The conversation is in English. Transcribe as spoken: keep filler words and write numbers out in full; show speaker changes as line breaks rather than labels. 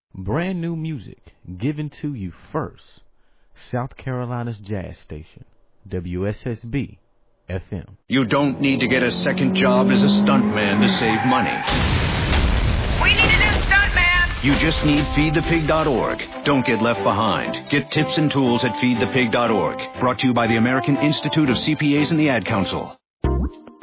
Brand new music given to you first. South Carolina's jazz station, W S S B F M.
You don't need to get a second job as a stuntman to save money.
We need a new stuntman!
You just need feed the pig dot org. Don't get left behind. Get tips and tools at feed the pig dot org. Brought to you by the American Institute of C P As and the Ad Council.